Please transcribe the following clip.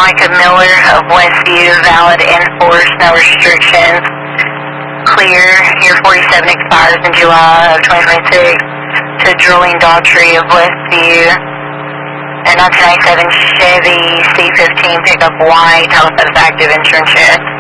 Micah Miller of Westview, valid in force, no restrictions. Clear, your 47 expires in July of 2026. To Julian Daughtry of Westview, a 1997 Chevy C15 pickup white, telephone active insurance check.